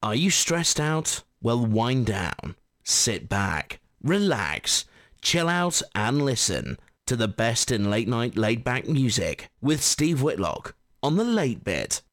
Are you stressed out? Well, wind down, sit back, relax, chill out and listen to the best in late night laid back music with Steve Whitlock on The Late Bit.